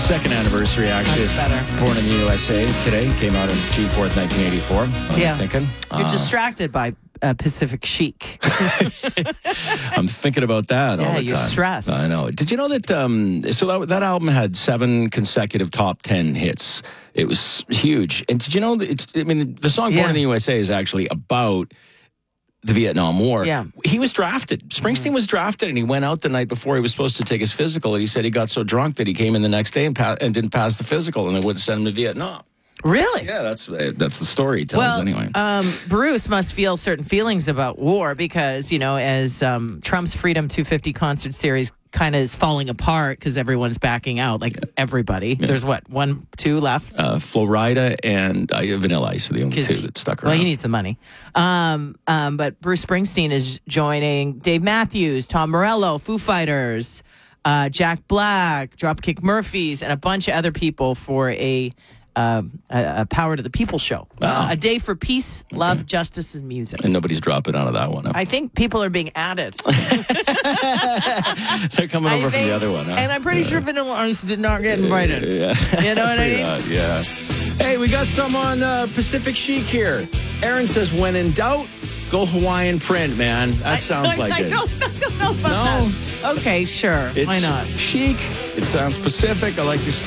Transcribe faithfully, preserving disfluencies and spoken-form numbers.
fifty-second anniversary, actually. That's better. Born in the U S A today. Came out on June fourth, nineteen eighty-four. I'm Yeah. thinking. You're Uh, distracted by uh, Pacific Chic. I'm thinking about that all Yeah, the you're time. stressed. I know. Did you know that? Um, so that, that album had seven consecutive top ten hits. It was huge. And did you know that it's? I mean, the song Yeah. "Born in the U S A" is actually about the Vietnam War. Yeah. He was drafted. Springsteen was drafted, and he went out the night before he was supposed to take his physical. And he said he got so drunk that he came in the next day and, pa- and didn't pass the physical, and they wouldn't send him to Vietnam. Really? Yeah, that's that's the story he tells Well, anyway. um, Bruce must feel certain feelings about war because, you know, as um, Trump's Freedom two fifty concert series kind of is falling apart because everyone's backing out, like everybody. Yeah. There's what, one, two left? Uh, Florida and uh, Vanilla Ice are the only 'Cause two he- that stuck around. Well, he needs the money. Um, um, but Bruce Springsteen is joining Dave Matthews, Tom Morello, Foo Fighters, uh, Jack Black, Dropkick Murphys, and a bunch of other people for a um, a, a Power to the People show. Wow. Uh, a day for peace, love, justice, and music. And nobody's dropping out of that one. Huh? I think people are being added. They're coming I over from think- the other one. Huh? And I'm pretty sure Vanilla Ice did not get invited. Yeah. You know what I mean? Uh, yeah. Hey, we got some on uh, Pacific Chic here. Aaron says, when in doubt, go Hawaiian print, man. That sounds I, like I it. Don't, I don't know about No? that. Okay, sure. It's Why not? chic. It sounds Pacific. I like your